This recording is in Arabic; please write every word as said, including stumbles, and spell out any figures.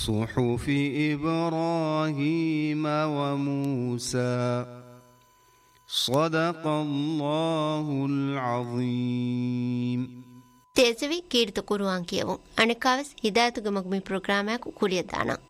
صحف إبراهيم وموسى صدق الله العظيم. تيزوي كيرت قرآن كيوم أنا كاوس هداية مقبل برنامج كلية دانا